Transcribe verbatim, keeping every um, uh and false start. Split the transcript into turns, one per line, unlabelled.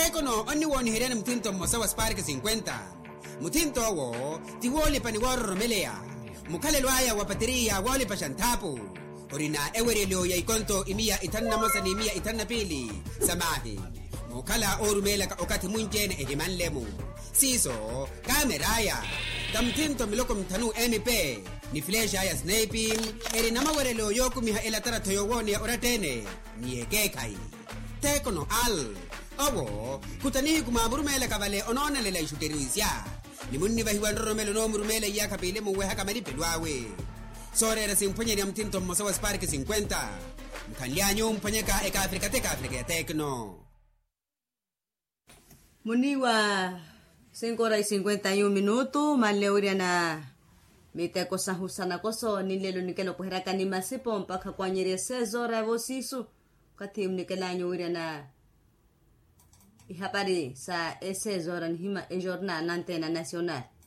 Tekono oni woni hirene mtinto mosawa spark cinquenta. Mutinto wo ti woli pani woro romelea. Mukale lwaya wa bateria woli pa shantapu. Orina ewere leo ya ikonto imia itanna mosa ni imia itanna pili. Samahi. Mukala orumela ka okati munjene ehiman lemu. Siso kameraya. Tamtinto miloko mtanu M P. Ni flash ya sniping. Eri namawere leo yoku miha elatara toyowoni ya oratene. Ni egekai. Tekono al. Owo, kutanihi kumamurumela kabale onona lela ishuteruisya. Ni munni vahiwa nromelo no murumela ya kapile muwe haka maripelwawe. Sore era simponye ni mtinto mosawa spark cinquenta. Mkanyanyo mponyeka eka Afrika teka Afrika ya Tekno.
Muniwa cinco horas y cincuenta y un minutos, maleuria na mite kosa husana koso nilelo nikelo kuheraka ni masipo mpaka kwa nyeri seis horas vosisu kati mnikelanyo uria na habari sa seis horas hima e jornal na antena nacional.